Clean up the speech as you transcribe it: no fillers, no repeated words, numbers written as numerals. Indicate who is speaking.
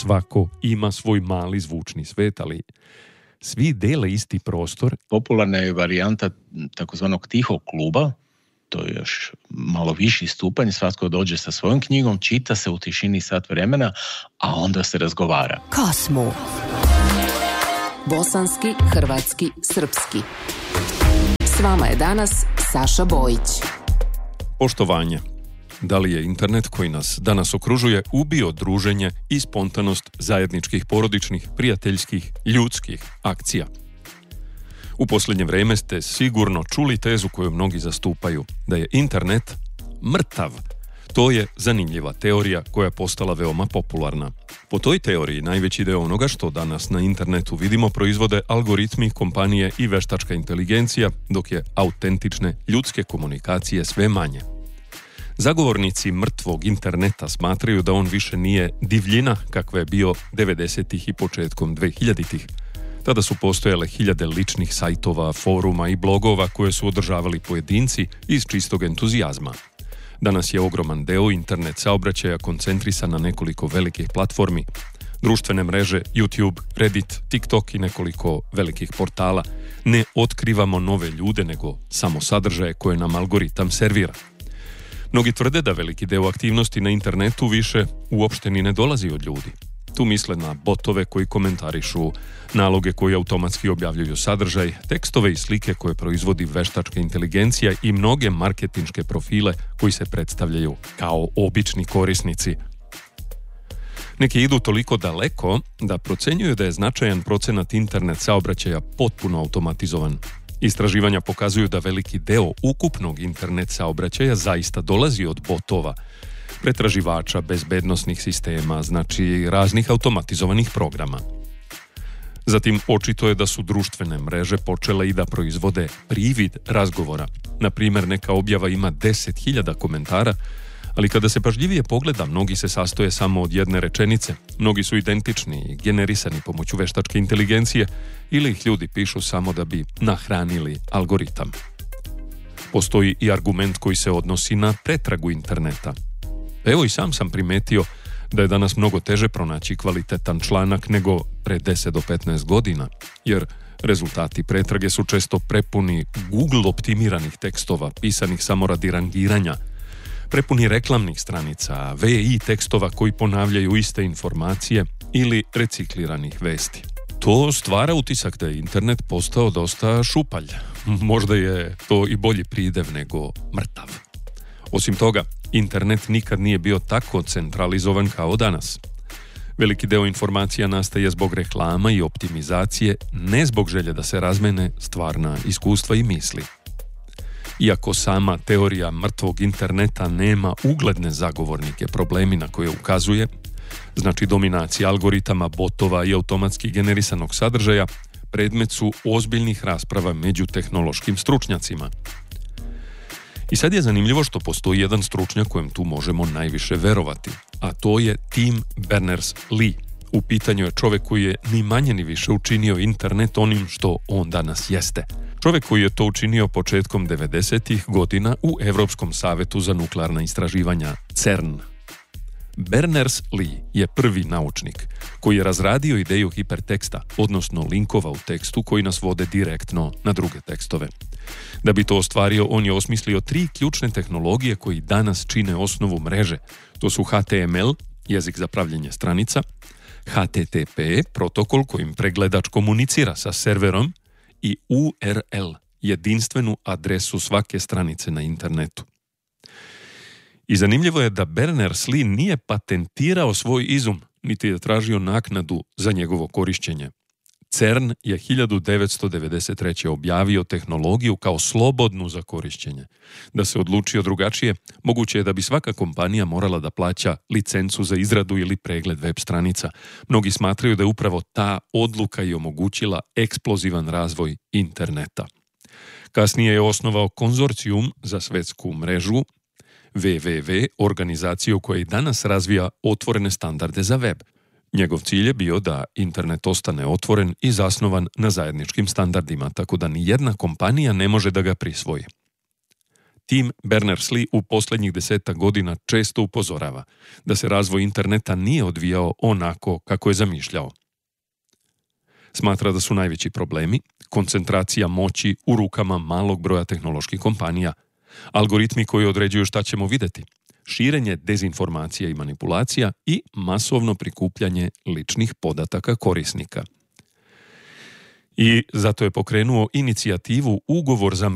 Speaker 1: svako ima svoj mali zvučni svet, ali svi dele isti prostor.
Speaker 2: Popularna je varijanta takozvanog tihog kluba, to je još malo viši stupanj, svatko dođe sa svojom knjigom, čita se u tišini sat vremena, a onda se razgovara.
Speaker 3: Kosmo. Bosanski, hrvatski, srpski. S vama je danas Saša Bojić.
Speaker 1: Poštovanje. Da li je internet koji nas danas okružuje ubio druženje i spontanost zajedničkih porodičnih, prijateljskih, ljudskih akcija? U posljednje vrijeme ste sigurno čuli tezu koju mnogi zastupaju, da je internet mrtav. To je zanimljiva teorija koja je postala veoma popularna. Po toj teoriji najveći deo onoga što danas na internetu vidimo proizvode algoritmi, kompanije i veštačka inteligencija, dok je autentične ljudske komunikacije sve manje. Zagovornici mrtvog interneta smatraju da on više nije divljina kakva je bio 90-ih i početkom 2000-ih. Tada su postojale hiljade ličnih sajtova, foruma i blogova koje su održavali pojedinci iz čistog entuzijazma. Danas je ogroman deo internet saobraćaja koncentrisan na nekoliko velikih platformi, društvene mreže, YouTube, Reddit, TikTok i nekoliko velikih portala. Ne otkrivamo nove ljude, nego samo sadržaje koje nam algoritam servira. Mnogi tvrde da veliki deo aktivnosti na internetu više uopšte ni ne dolazi od ljudi. Tu misle na botove koji komentarišu, naloge koji automatski objavljuju sadržaj, tekstove i slike koje proizvodi veštačka inteligencija i mnoge marketinške profile koji se predstavljaju kao obični korisnici. Neki idu toliko daleko da procenjuju da je značajan procenat internet saobraćaja potpuno automatizovan. Istraživanja pokazuju da veliki deo ukupnog internet saobraćaja zaista dolazi od botova, pretraživača, bezbednosnih sistema, znači raznih automatizovanih programa. Zatim, očito je da su društvene mreže počele i da proizvode privid razgovora. Na primjer, neka objava ima 10.000 komentara, ali kada se pažljivije pogleda, mnogi se sastoje samo od jedne rečenice, mnogi su identični i generisani pomoću veštačke inteligencije ili ih ljudi pišu samo da bi nahranili algoritam. Postoji i argument koji se odnosi na pretragu interneta. Evo i sam primetio da je danas mnogo teže pronaći kvalitetan članak nego pre 10 do 15 godina, jer rezultati pretrage su često prepuni Google optimiranih tekstova, pisanih samo radi rangiranja, prepuni reklamnih stranica, VI tekstova koji ponavljaju iste informacije ili recikliranih vesti. To stvara utisak da je internet postao dosta šupalj. Možda je to i bolji pridev nego mrtav. Osim toga, internet nikad nije bio tako centralizovan kao danas. Veliki deo informacija nastaje zbog reklama i optimizacije, ne zbog želje da se razmene stvarna iskustva i misli. Iako sama teorija mrtvog interneta nema ugledne zagovornike, problemi na koje ukazuje, znači dominacija algoritama, botova i automatski generisanog sadržaja, predmet su ozbiljnih rasprava među tehnološkim stručnjacima. I sad je zanimljivo što postoji jedan stručnjak kojem tu možemo najviše verovati, a to je Tim Berners-Lee. U pitanju je čovjek koji je ni manje ni više učinio internet onim što on danas jeste. Čovjek koji je to učinio početkom 90-ih godina u Europskom savetu za nuklearna istraživanja CERN. Berners-Lee je prvi naučnik koji je razradio ideju hiperteksta, odnosno linkova u tekstu koji nas vode direktno na druge tekstove. Da bi to ostvario, on je osmislio 3 ključne tehnologije koji danas čine osnovu mreže. To su HTML, jezik za pravljenje stranica, HTTP, protokol kojim pregledač komunicira sa serverom, i URL, jedinstvenu adresu svake stranice na internetu. I zanimljivo je da Berners-Lee nije patentirao svoj izum, niti je tražio naknadu za njegovo korišćenje. CERN je 1993. objavio tehnologiju kao slobodnu za korišćenje. Da se odlučio drugačije, moguće je da bi svaka kompanija morala da plaća licencu za izradu ili pregled web stranica. Mnogi smatraju da je upravo ta odluka i omogućila eksplozivan razvoj interneta. Kasnije je osnovao konzorcijum za svetsku mrežu, WWW, organizaciju koja i danas razvija otvorene standarde za web. Njegov cilj je bio da internet ostane otvoren i zasnovan na zajedničkim standardima, tako da ni jedna kompanija ne može da ga prisvoji. Tim Berners-Lee u posljednjih 10 godina često upozorava da se razvoj interneta nije odvijao onako kako je zamišljao. Smatra da su najveći problemi koncentracija moći u rukama malog broja tehnoloških kompanija, algoritmi koji određuju šta ćemo vidjeti, širenje dezinformacija i manipulacija i masovno prikupljanje ličnih podataka korisnika. I zato je pokrenuo inicijativu Ugovor za